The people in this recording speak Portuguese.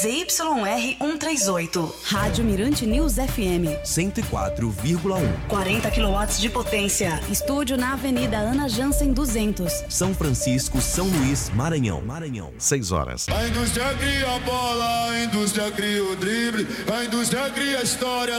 ZYR 138. Rádio Mirante News FM 104,1. 40 kW de potência. Estúdio na Avenida Ana Jansen 200. São Francisco, São Luís, Maranhão. 6 horas. A indústria cria a bola, a indústria cria o drible, a indústria cria a história.